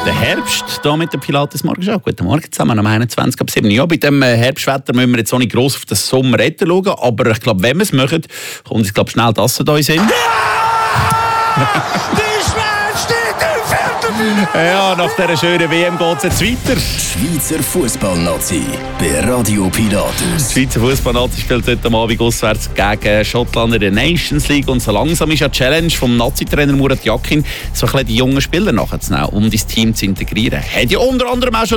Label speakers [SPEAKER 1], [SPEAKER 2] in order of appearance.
[SPEAKER 1] Der Herbst hier mit der Pilates Morgenshow. Guten Morgen zusammen am 21.07. Ja, bei dem Herbstwetter müssen wir jetzt auch nicht gross auf den Sommer schauen, aber ich glaube, wenn wir es machen, kommt es schnell das da in Sinn. Ja, nach dieser schönen WM geht es jetzt weiter.
[SPEAKER 2] Schweizer Fußballnazi bei Radio Pilatus.
[SPEAKER 1] Die Schweizer Fußballnazi spielt heute Abend auswärts gegen Schottland in der Nations League. Und so langsam ist ja die Challenge vom Nazi-Trainer Murat Yakin, so ein bisschen die jungen Spieler nachzunehmen, um das Team zu integrieren. Hat ja unter anderem auch schon